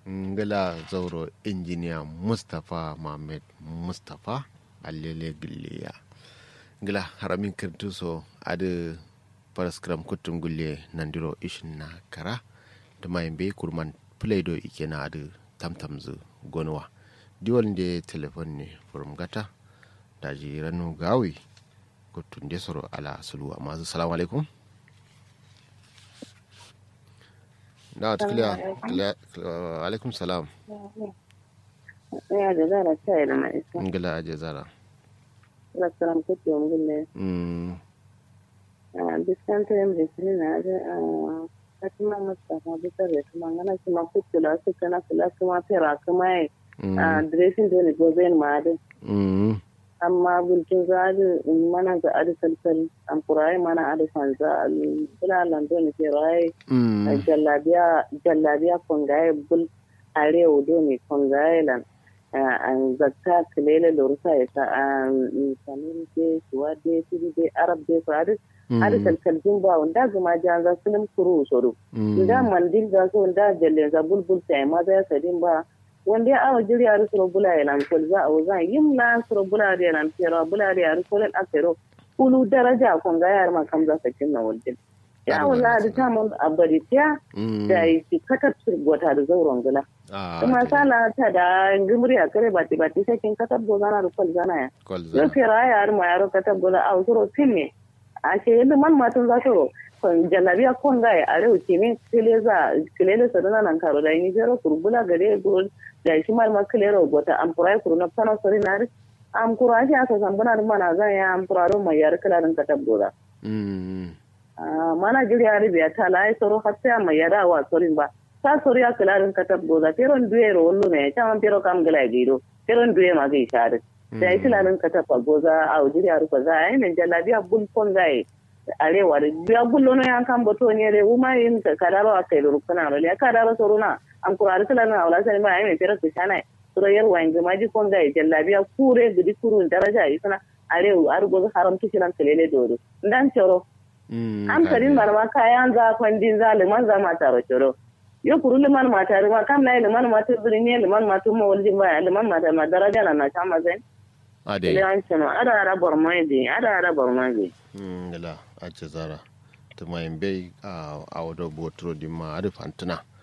ngala zauro injiniya mustapha mohammed mustapha allele gilliya ngala haramin kirtuso ade paraskram kutum gulle nandiro ishin na kara da mayimbe kurman playdo ikena ade tamtamzu gonwa diwal de telefon ne from gata da jiranu gawi kutun de soro ala sulu amma assalamu alaikum na tukliya alaikum salam ya jazara sai da mai ngala jazara restaurant ko to ngulle biskan tem resina da fatima mustafa bitare kuma ngana kuma kutula su kana kula kuma fera kuma dressing da ne gozen ma da amma bulkin zadi mana ga adi salsal an kurai mana adi fanza bula lando ne ke rai jallabiya kongaye bul arewa do ne kongaye lan an zakka kilele lorusa ya ta sanin de suwade de arab de so adi salsal jumba wanda gama janga sulim kuru soro da mandil ga so da jalle za bulbul sai ma da sadin ba wanda ya awa jiri a rusuro bula ya lamfol za a wuzan yin la suro bula ya lamfero bula ya rusolin afero kulu daraja kun ga yar makam za ta kinna wajen ya wala da ta mun abaditiya da yi katar turgota da zauren gula kuma sala ta da gumri a kare bati bati sai kin katar gozana da kwal zana ya yo fera ya har ma yaro katar goza a suro tinne a ce yadda man matan za su kon jalabiya kon ga ya arewa ne kilele sadana nan karo da yi jero kurbula gare gol da shi mal makalero gota am kurai kuru na fana sori na am kurai shi aka san bana mana zan ya am kuraro mai yar kalarin ka tabboda mana jiri ya ribiya ta lai soro hatta mai yara wa sorin ba ta sori ya kalarin ka tabboda peron duye ro wallo ne ta man pero kam gala gido peron duye ma gai share da shi kalarin ka tabboda a jiri ya rufa za ai ne jalabiya bul kon gai arewa da biya bullo no yan kan boto ne re uma yin ka kadaro akai rukuna ro le kadaro soruna an kurari kala na wala sai ma ai me fera su shana surayar wangi maji kon ga jallabiya kure gidi kurun daraja isana arewa argo haram kishiran kelele dodo ndan choro am karin marma kayan za kwandin za liman za mata ro choro yo kuru liman mata ro ma kam na liman mata birni liman mata mo walji ba liman mata ma daraja na ta mazen ade yan chano ada bormai ngala a jazara to mayimbe a wado botro di ma adu fantuna